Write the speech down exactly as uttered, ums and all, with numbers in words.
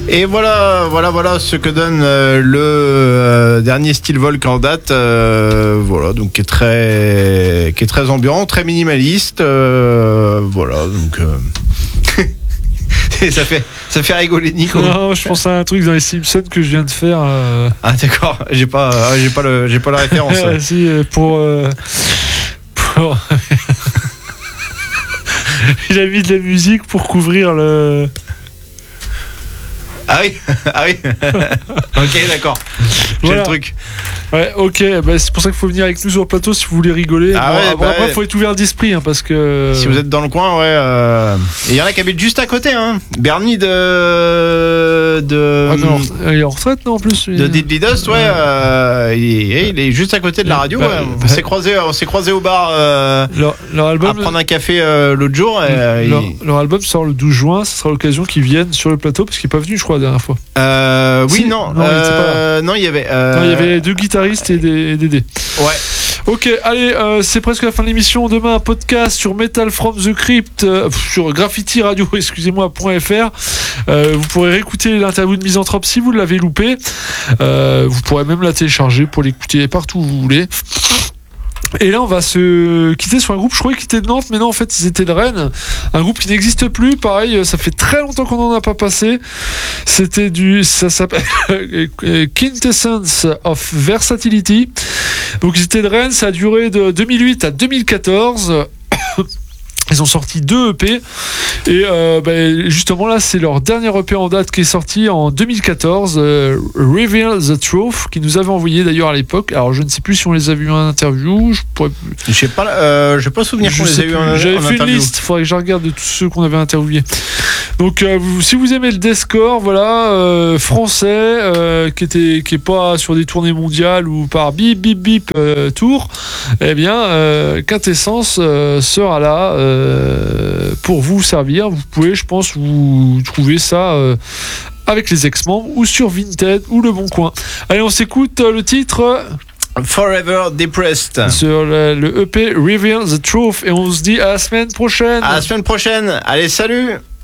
Et voilà, voilà, voilà ce que donne euh, le euh, dernier Steel Volk en date. Euh, voilà, donc qui est très, qui est très ambiant, très minimaliste. Euh, voilà, donc. Euh... Et ça fait, ça fait rigoler Nico. Non, je pense à un truc dans les Simpsons que je viens de faire. Euh... Ah d'accord, j'ai pas, j'ai pas le, j'ai pas la référence. Ouais. Si, pour, euh, pour... j'ai mis de la musique pour couvrir le. Ah oui, ah oui. Ok, d'accord. J'ai Voilà. le truc. Ouais, ok. Bah, c'est pour ça qu'il faut venir avec nous sur le plateau si vous voulez rigoler. Ah bon, ouais, bon, bah après, il ouais. faut être ouvert d'esprit, hein, parce que. Si vous êtes dans le coin, ouais. Euh... Et il y en a qui habitent juste à côté, hein. Bernie de de Ah, non, il est en retraite, non, en plus. de Deadly Dust, ouais. Euh, il, est, il est juste à côté de la radio. Bah, ouais. On bah, s'est croisé, on s'est croisé au bar euh, Leur, leur à album. prendre un café euh, l'autre jour. Et, euh, Leur, il... leur album sort le douze juin, ce sera l'occasion qu'ils viennent sur le plateau parce qu'il n'est pas venu, je crois, la dernière fois. Euh, oui, Si, non, non, il était pas euh, non, il y avait. Euh... Non, il y avait deux guitaristes et des, et des dés. Ouais. Ok, allez, euh, c'est presque la fin de l'émission. Demain, un podcast sur Metal from the Crypt, euh, sur Graffiti Radio, excusez-moi, .fr. Euh, vous pourrez réécouter l'interview de Misanthrope si vous l'avez loupé. Euh, vous pourrez même la télécharger pour l'écouter partout où vous voulez. Et là, on va se quitter sur un groupe, je croyais qu'ils étaient de Nantes, mais non, en fait, ils étaient de Rennes. Un groupe qui n'existe plus, pareil, ça fait très longtemps qu'on n'en a pas passé. C'était du, ça s'appelle Quintessence of Versatility. Donc, ils étaient de Rennes, ça a duré de deux mille huit à deux mille quatorze. Ils ont sorti deux E P et euh, bah, justement là c'est leur dernier E P en date qui est sorti en deux mille quatorze, euh, Reveal the Truth, qui nous avait envoyé d'ailleurs à l'époque. Alors je ne sais plus si on les a vus en interview, je pourrais... Je sais pas, euh, je pas souvenir qu'on les a eu en, J'avais en fait interview. une liste, il faudrait que je regarde de tous ceux qu'on avait interviewés. Donc euh, vous, si vous aimez le deathcore, voilà, euh, français, euh, qui était qui est pas sur des tournées mondiales ou par bip bip bip euh, tour, eh bien euh, Quintessence euh, sera là euh, pour vous servir. Vous pouvez, je pense, vous trouver ça euh, avec les ex-membres ou sur Vinted ou Le Bon Coin. Allez, on s'écoute euh, le titre Forever Depressed sur le, le E P Reveal the Truth et on se dit à la semaine prochaine. À la semaine prochaine. Allez, salut.